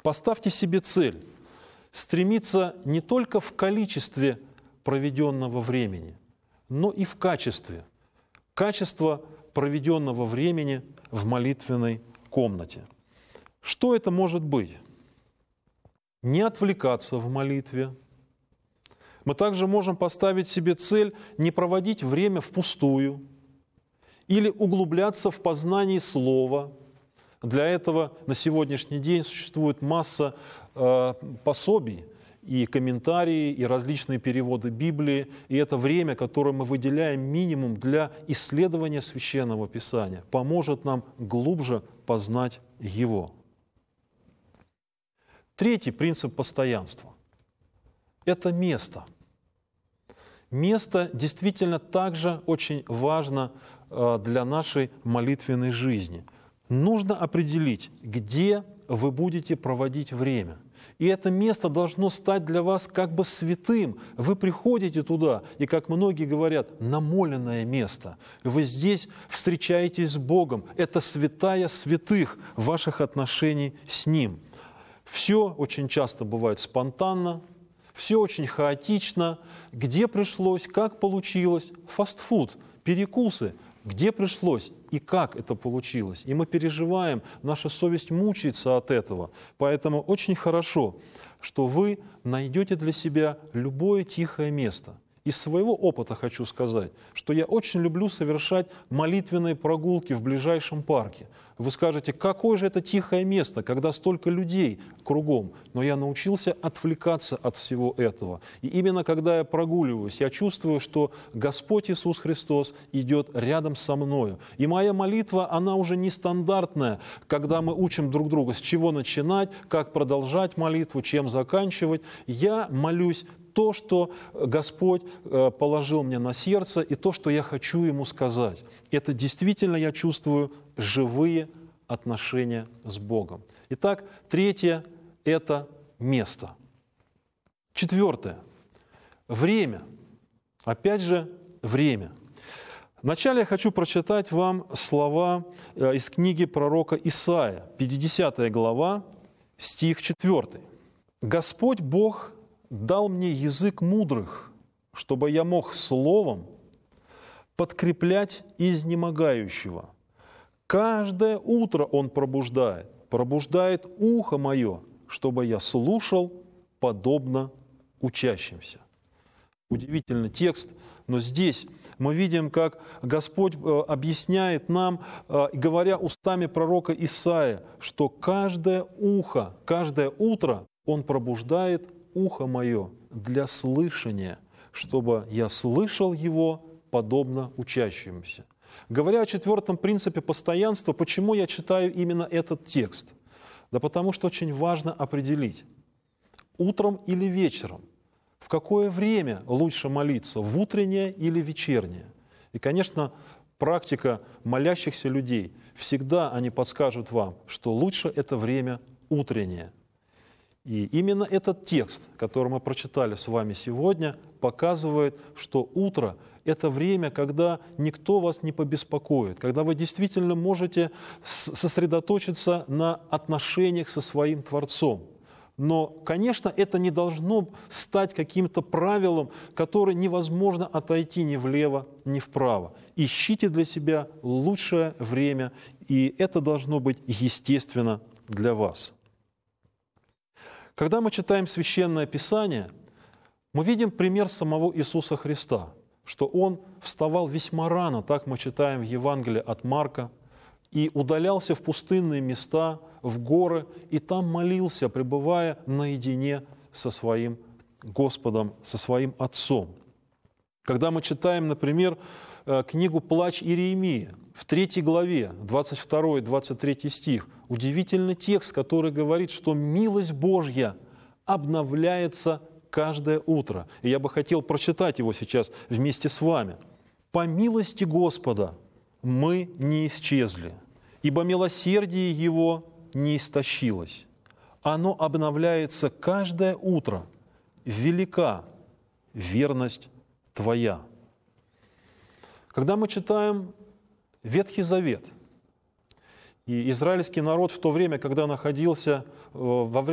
Поставьте себе цель стремиться не только в количестве проведенного времени, но и в качестве. Качество проведенного времени в молитвенной комнате. Что это может быть? Не отвлекаться в молитве. Мы также можем поставить себе цель не проводить время впустую или углубляться в познание слова. Для этого на сегодняшний день существует масса пособий, и комментарии, и различные переводы Библии. И это время, которое мы выделяем минимум для исследования Священного Писания, поможет нам глубже познать его. Третий принцип постоянства – это место. Место действительно также очень важно для нашей молитвенной жизни. Нужно определить, где вы будете проводить время. И это место должно стать для вас как бы святым. Вы приходите туда, и, как многие говорят, намоленное место. Вы здесь встречаетесь с Богом. Это святая святых ваших отношений с Ним. Все очень часто бывает спонтанно, все очень хаотично. Где пришлось, как получилось. Фастфуд, перекусы. Где пришлось и как это получилось. И мы переживаем, наша совесть мучается от этого. Поэтому очень хорошо, что вы найдете для себя любое тихое место. Из своего опыта хочу сказать, что я очень люблю совершать молитвенные прогулки в ближайшем парке. Вы скажете, какое же это тихое место, когда столько людей кругом. Но я научился отвлекаться от всего этого. И именно когда я прогуливаюсь, я чувствую, что Господь Иисус Христос идет рядом со мною. И моя молитва, она уже не стандартная, когда мы учим друг друга, с чего начинать, как продолжать молитву, чем заканчивать. Я молюсь то, что Господь положил мне на сердце, и то, что я хочу Ему сказать. Это действительно, я чувствую, живые отношения с Богом. Итак, третье – это место. Четвертое – время. Опять же, время. Вначале я хочу прочитать вам слова из книги пророка Исаия, 50 глава, стих 4. «Господь Бог дал мне язык мудрых, чтобы я мог словом подкреплять изнемогающего. Каждое утро Он пробуждает ухо мое, чтобы я слушал подобно учащимся». Удивительный текст, но здесь мы видим, как Господь объясняет нам, говоря устами пророка Исаия, что каждое утро Он пробуждает ухо мое для слышания, чтобы я слышал его подобно учащимся. Говоря о четвертом принципе постоянства, почему я читаю именно этот текст? Да потому что очень важно определить, утром или вечером, в какое время лучше молиться, в утреннее или вечернее. И, конечно, практика молящихся людей, всегда они подскажут вам, что лучше это время утреннее. И именно этот текст, который мы прочитали с вами сегодня, показывает, что утро – это время, когда никто вас не побеспокоит, когда вы действительно можете сосредоточиться на отношениях со своим Творцом. Но, конечно, это не должно стать каким-то правилом, которое невозможно отойти ни влево, ни вправо. Ищите для себя лучшее время, и это должно быть естественно для вас. Когда мы читаем Священное Писание, мы видим пример самого Иисуса Христа, что Он вставал весьма рано, так мы читаем в Евангелии от Марка, и удалялся в пустынные места, в горы, и там молился, пребывая наедине со своим Господом, со своим Отцом. Когда мы читаем, например, книгу «Плач Иеремии», в 3 главе, 22-23 стих, удивительный текст, который говорит, что милость Божья обновляется каждое утро. И я бы хотел прочитать его сейчас вместе с вами. «По милости Господа мы не исчезли, ибо милосердие Его не истощилось. Оно обновляется каждое утро. Велика верность Твоя». Когда мы читаем Ветхий Завет, и израильский народ в то время, когда находился во время